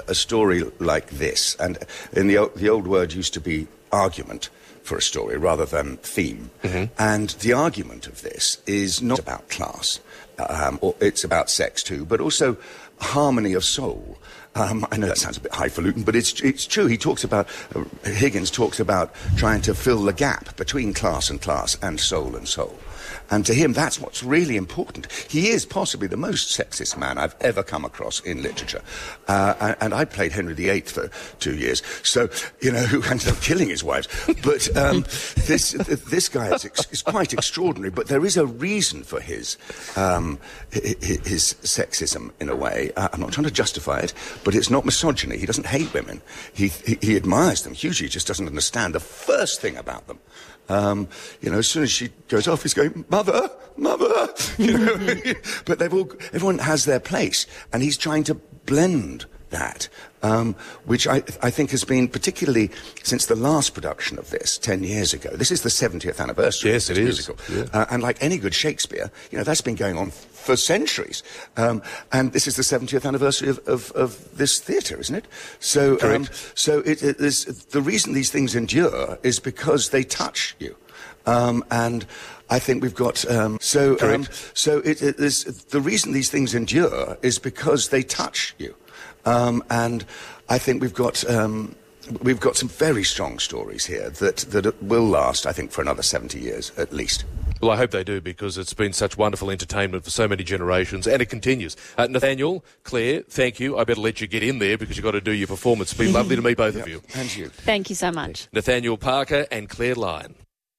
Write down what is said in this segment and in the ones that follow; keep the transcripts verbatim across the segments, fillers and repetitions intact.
a story like this, and in the o- the old word used to be argument for a story rather than theme, mm-hmm. and the argument of this is not about class, um, or it's about sex too, but also harmony of soul. Um, I know that sounds a bit highfalutin, but it's it's true. He talks about, uh, Higgins talks about trying to fill the gap between class and class and soul and soul. And to him, that's what's really important. He is possibly the most sexist man I've ever come across in literature. Uh, and, and I played Henry the Eighth for two years, so, you know, who ended up killing his wives. But um, this this guy is, ex- is quite extraordinary, but there is a reason for his, um, his, his sexism, in a way. Uh, I'm not trying to justify it, but it's not misogyny. He doesn't hate women. He, he, he admires them hugely. He just doesn't understand the first thing about them. Um, you know, as soon as she goes off, he's going, mother, mother, you know. But they've all, everyone has their place, and he's trying to blend that, um, which I, I think has been, particularly since the last production of this ten years ago. This is the seventieth anniversary yes, of this it musical. Is. Yeah. Uh, and like any good Shakespeare, you know, that's been going on for centuries. Um, and this is the seventieth anniversary of, of, of this theatre, isn't it? So, um, so it, it is, the reason these things endure is because they touch you. Um, and I think we've got, um, so, um, so it, it is, the reason these things endure is because they touch you. Um, and I think we've got, um, we've got some very strong stories here that, that will last, I think, for another seventy years at least. Well, I hope they do, because it's been such wonderful entertainment for so many generations, and it continues. Uh, Nathaniel, Claire, thank you. I better let you get in there because you've got to do your performance. It's been lovely to meet both yep. of you. And you. Thank you so much. Nathaniel Parker and Claire Lyon.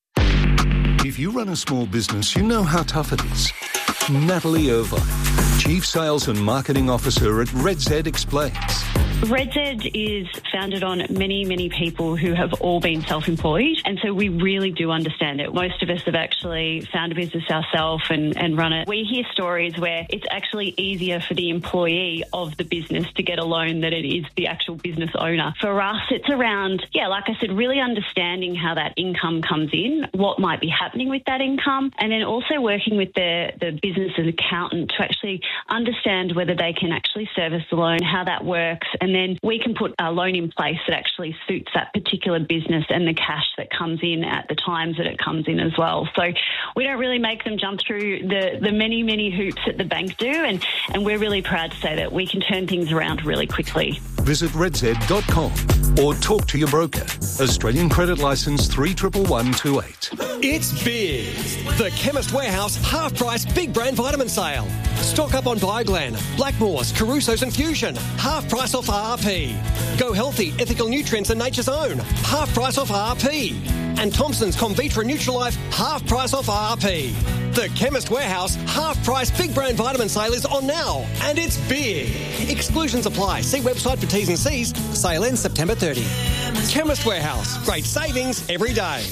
If you run a small business, you know how tough it is. Natalie Irvine, Chief Sales and Marketing Officer at Red Z, explains. Red Z is founded on many, many people who have all been self-employed, and so we really do understand it. Most of us have actually found a business ourselves and, and run it. We hear stories where it's actually easier for the employee of the business to get a loan than it is the actual business owner. For us, it's around, yeah, like I said, really understanding how that income comes in, what might be happening with that income, and then also working with the, the business accountant to actually understand whether they can actually service the loan, how that works, and then we can put a loan in place that actually suits that particular business and the cash that comes in at the times that it comes in as well. So we don't really make them jump through the, the many, many hoops that the bank do, and, and we're really proud to say that we can turn things around really quickly. Visit red z dot com or talk to your broker. Australian credit licence three one one one two eight. It's big. The Chemist Warehouse half-price big brand vitamin sale. Stock up on Bioglana, Blackmores, Caruso's and Fusion. Half price off R R P. Go Healthy, Ethical Nutrients and Nature's Own. Half price off R R P. And Thompson's Convitra Nutrilife, half price off R R P. The Chemist Warehouse half-price big brand vitamin sale is on now, and it's big. Exclusions apply. See website for T's and C's. Sale ends September thirtieth. Chemist Warehouse. Great savings every day.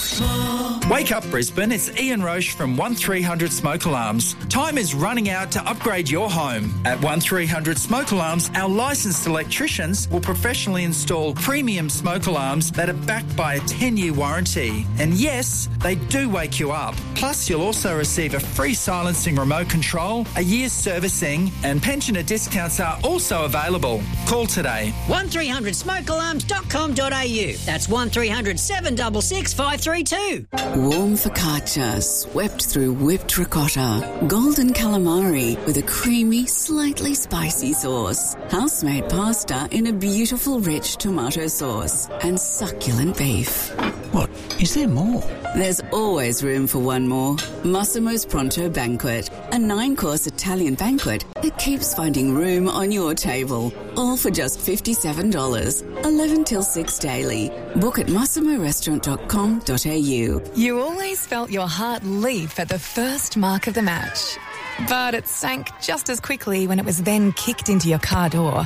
Wake up, Brisbane. It's Ian Roche from one three hundred Smoke Alarms. Time is running out to upgrade your home. At one three hundred Smoke Alarms, our licensed electricians will professionally install premium smoke alarms that are backed by a ten-year warranty. And yes, they do wake you up. Plus, you'll also receive a free silencing remote control, a year's servicing, and pensioner discounts are also available. Call today. one three hundred smoke alarms dot com dot a u. That's one three hundred seven six six five three two. Warm focaccia swept through whipped ricotta. Golden calamari with a creamy, slightly spicy sauce. House-made pasta in a beautiful, rich tomato sauce. And succulent beef. What? Is there more? There's always room for one more. Massimo's Pronto Banquet. A nine-course Italian banquet that keeps finding room on your table. All for just fifty-seven dollars. eleven till six daily. Book at massimo restaurant dot com dot a u. You always felt your heart leap at the first mark of the match. But it sank just as quickly when it was then kicked into your car door.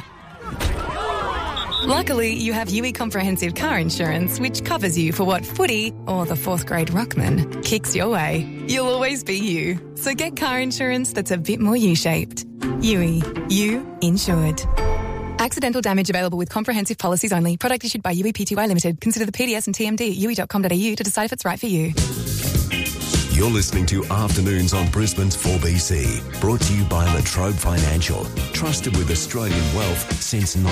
Luckily, you have U E Comprehensive Car Insurance, which covers you for what footy, or the fourth grade ruckman, kicks your way. You'll always be you. So get car insurance that's a bit more U-shaped. U E. You insured. Accidental damage available with comprehensive policies only. Product issued by U E P T Y Limited. Consider the P D S and T M D at u e dot com dot a u to decide if it's right for you. You're listening to Afternoons on Brisbane's four B C. Brought to you by Latrobe Financial. Trusted with Australian wealth since